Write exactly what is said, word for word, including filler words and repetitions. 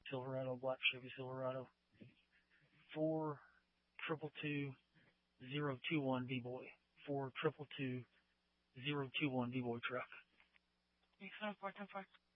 Silverado, black Chevy Silverado. Four triple two zero two one D-Boy. Four triple two zero two one D-Boy truck. Excellent, four ten four.